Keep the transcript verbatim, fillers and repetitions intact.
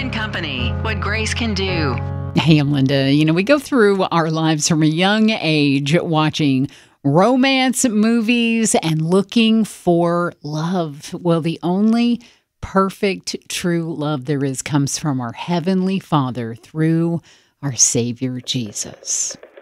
and Company, what grace can do. Hey, I'm Linda. You know, we go through our lives from a young age watching romance movies and looking for love. Well, the only perfect, true love there is comes from our Heavenly Father through our Savior, Jesus.